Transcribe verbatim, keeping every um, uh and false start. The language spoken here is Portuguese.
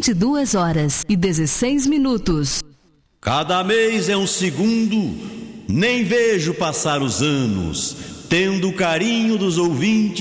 vinte e duas horas e dezesseis minutos. Cada mês é um segundo, nem vejo passar os anos, tendo o carinho dos ouvintes.